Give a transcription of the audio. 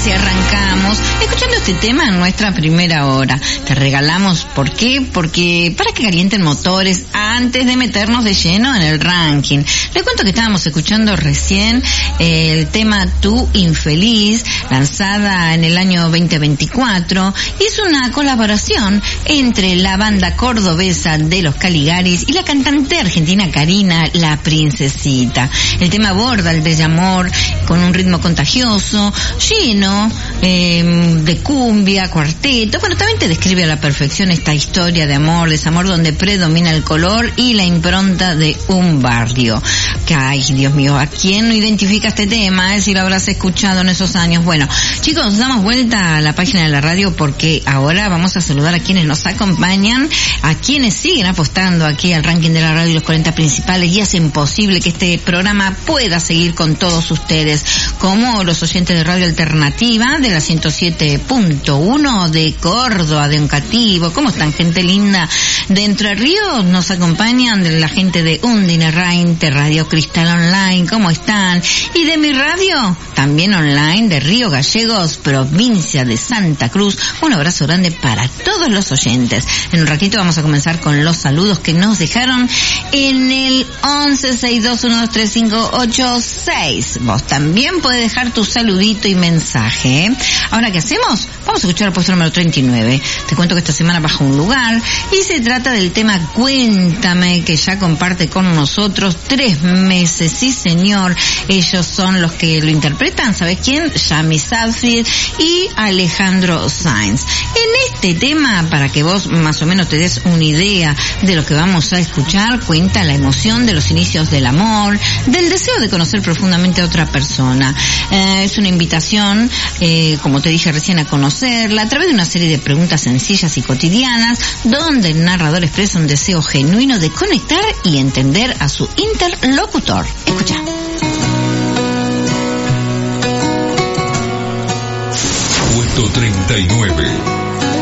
así arrancamos escuchando este tema en nuestra primera hora. Te regalamos, ¿por qué? Porque para que calienten motores antes de meternos de lleno en el ranking. Les cuento que estábamos escuchando recién el tema Tú Infeliz, lanzada en el año 2024. Es una colaboración entre la banda cordobesa de los Caligaris y la cantante argentina Karina, la Princesita. El tema aborda el desamor con un ritmo contagioso, lleno de cumbia, cuarteto. Bueno, también te describe a la perfección esta historia de amor, desamor, donde predomina el color y la impronta de un barrio. Que, ay, Dios mío, ¿a quién no identifica este tema? Si lo habrás escuchado en esos años. Bueno, chicos, damos vuelta a la página de la radio porque ahora vamos a saludar a quienes nos acompañan, a quienes siguen apostando aquí al ranking de la radio y los 40 principales y hacen posible que este programa pueda seguir con todos ustedes, como los oyentes de Radio Alternativa de la 107.1 de Córdoba, de Oncativo. ¿Cómo están, gente linda de Entre Ríos? Nos acompañan de la gente de Undine Rain, de Radio Cristal Online. ¿Cómo están? Y de mi radio, también online, de Río Gallegos, provincia de Santa Cruz. Un abrazo grande para todos los oyentes. En un ratito vamos a comenzar con los saludos que nos dejaron en el 1162123586. Vos también podés dejar tu saludito y mensaje, ¿eh? Ahora, ¿qué hacemos? Vamos a escuchar el puesto número 39. Te cuento que esta semana baja un lugar y se trata del tema Cuéntame, que ya comparte con nosotros 3 meses. Sí, señor. Ellos son los que lo interpretan. ¿Sabes quién? Yami Safir y Alejandro Sainz. En este tema, para que vos más o menos te des una idea de lo que vamos a escuchar, cuenta la emoción de los inicios del amor, del deseo de conocer profundamente a otra persona. Es una invitación, como te dije recién, a conocerla a través de una serie de preguntas sencillas y cotidianas, donde el narrador expresa un deseo genuino de conectar y entender a su interlocutor. Escucha. Puesto 39.